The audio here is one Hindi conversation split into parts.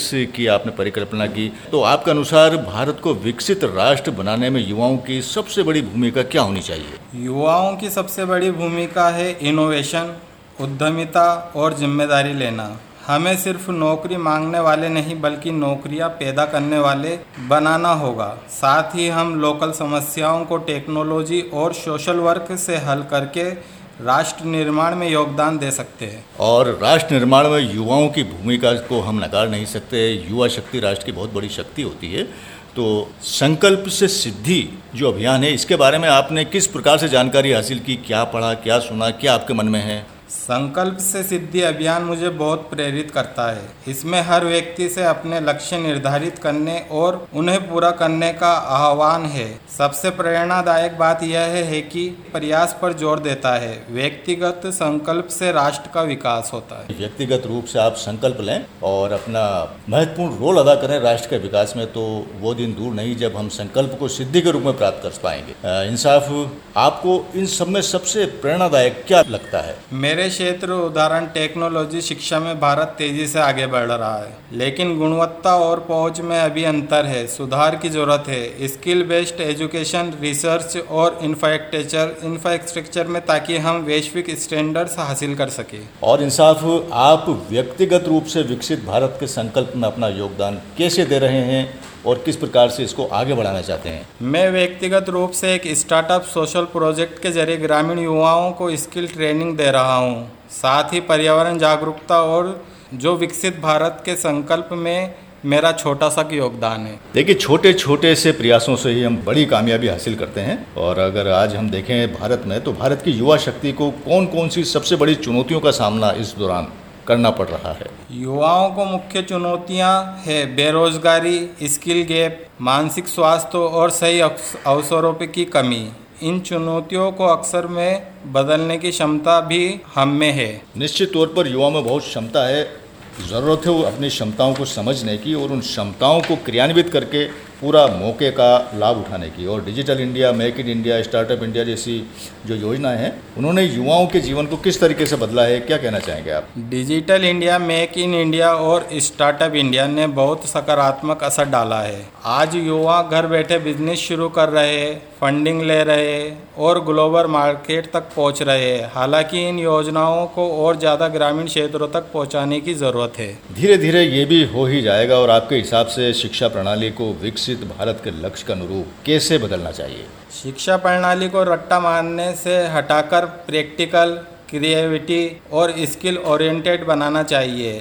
की आपने परिकल्पना की, तो आपके अनुसार भारत को विकसित राष्ट्र बनाने में युवाओं की सबसे बड़ी भूमिका क्या होनी चाहिए? युवाओं की सबसे बड़ी भूमिका है इनोवेशन, उद्यमिता और जिम्मेदारी लेना। हमें सिर्फ नौकरी मांगने वाले नहीं बल्कि नौकरियां पैदा करने वाले बनाना होगा। साथ ही हम लोकल समस्याओं को टेक्नोलॉजी और सोशल वर्क से हल करके राष्ट्र निर्माण में योगदान दे सकते हैं। और राष्ट्र निर्माण में युवाओं की भूमिका को हम नकार नहीं सकते। युवा शक्ति राष्ट्र की बहुत बड़ी शक्ति होती है। तो संकल्प से सिद्धि जो अभियान है, इसके बारे में आपने किस प्रकार से जानकारी हासिल की? क्या पढ़ा, क्या सुना, क्या आपके मन में है? संकल्प से सिद्धि अभियान मुझे बहुत प्रेरित करता है। इसमें हर व्यक्ति से अपने लक्ष्य निर्धारित करने और उन्हें पूरा करने का आह्वान है। सबसे प्रेरणादायक बात यह है कि प्रयास पर जोर देता है। व्यक्तिगत संकल्प से राष्ट्र का विकास होता है। व्यक्तिगत रूप से आप संकल्प लें और अपना महत्वपूर्ण रोल अदा करें राष्ट्र के विकास में, तो वो दिन दूर नहीं जब हम संकल्प को सिद्धि के रूप में प्राप्त कर पाएंगे। इंसाफ, आपको इन सब में सबसे प्रेरणादायक क्या लगता है? मेरे क्षेत्र उदाहरण टेक्नोलॉजी शिक्षा में भारत तेजी से आगे बढ़ रहा है, लेकिन गुणवत्ता और पहुंच में अभी अंतर है। सुधार की जरूरत है स्किल बेस्ड एजुकेशन, रिसर्च और इंफ्रास्ट्रक्चर में, ताकि हम वैश्विक स्टैंडर्ड्स हासिल कर सके। और इंसाफ, आप व्यक्तिगत रूप से विकसित भारत के संकल्प में अपना योगदान कैसे दे रहे हैं और किस प्रकार से इसको आगे बढ़ाना चाहते हैं? मैं व्यक्तिगत रूप से एक स्टार्टअप सोशल प्रोजेक्ट के जरिए ग्रामीण युवाओं को स्किल ट्रेनिंग दे रहा हूं। साथ ही पर्यावरण जागरूकता और जो विकसित भारत के संकल्प में मेरा छोटा सा योगदान है। देखिए, छोटे छोटे से प्रयासों से ही हम बड़ी कामयाबी हासिल करते हैं। और अगर आज हम देखें भारत में, तो भारत की युवा शक्ति को कौन कौन सी सबसे बड़ी चुनौतियों का सामना इस दौरान करना पड़ रहा है? युवाओं को मुख्य चुनौतियां है बेरोजगारी, स्किल गैप, मानसिक स्वास्थ्य और सही अवसरों की कमी। इन चुनौतियों को अक्सर में बदलने की क्षमता भी हम में है। निश्चित तौर पर युवाओं में बहुत क्षमता है। ज़रूरत है वो अपनी क्षमताओं को समझने की और उन क्षमताओं को क्रियान्वित करके पूरा मौके का लाभ उठाने की। और digital India, make in India, startup India जैसी जो योजनाएं हैं, उन्होंने युवाओं के जीवन को किस तरीके से बदला है, क्या कहना चाहेंगे आप? Digital India, make in India और स्टार्टअप इंडिया ने बहुत सकारात्मक असर डाला है। आज युवा घर बैठे बिजनेस शुरू कर रहे हैं, फंडिंग ले रहे हैं और ग्लोबल मार्केट तक पहुंच रहे हैं। हालांकि इन योजनाओं को और ज़्यादा ग्रामीण क्षेत्रों तक पहुंचाने की ज़रूरत है। धीरे धीरे ये भी हो ही जाएगा। और आपके हिसाब से शिक्षा प्रणाली को विकसित भारत के लक्ष्य के अनुरूप कैसे बदलना चाहिए? शिक्षा प्रणाली को रट्टा मारने से हटाकर प्रैक्टिकल, क्रिएटिविटी और स्किल ओरिएंटेड बनाना चाहिए।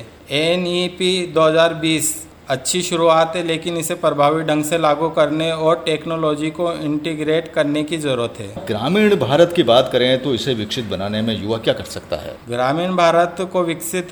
NEP 2020 अच्छी शुरुआत है, लेकिन इसे प्रभावी ढंग से लागू करने और टेक्नोलॉजी को इंटीग्रेट करने की जरूरत है। ग्रामीण भारत की बात करें तो इसे विकसित बनाने में युवा क्या कर सकता है? ग्रामीण भारत को विकसित